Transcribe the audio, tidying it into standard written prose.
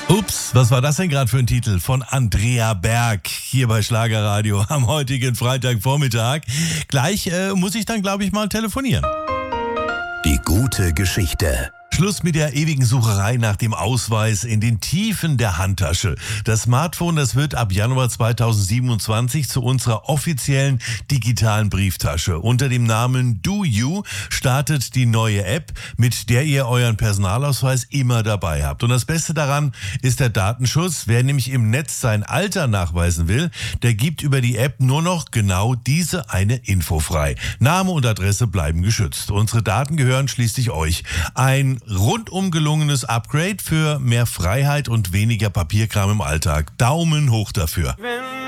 Ups, was war das denn gerade für ein Titel? Von Andrea Berg, hier bei Schlagerradio am heutigen Freitagvormittag. Gleich muss ich dann, glaube ich, mal telefonieren. Die gute Geschichte. Schluss mit der ewigen Sucherei nach dem Ausweis in den Tiefen der Handtasche. Das Smartphone, das wird ab Januar 2027 zu unserer offiziellen digitalen Brieftasche. Unter dem Namen DoYou startet die neue App, mit der ihr euren Personalausweis immer dabei habt. Und das Beste daran ist der Datenschutz. Wer nämlich im Netz sein Alter nachweisen will, der gibt über die App nur noch genau diese eine Info frei. Name und Adresse bleiben geschützt. Unsere Daten gehören schließlich euch. Ein rundum gelungenes Upgrade für mehr Freiheit und weniger Papierkram im Alltag. Daumen hoch dafür.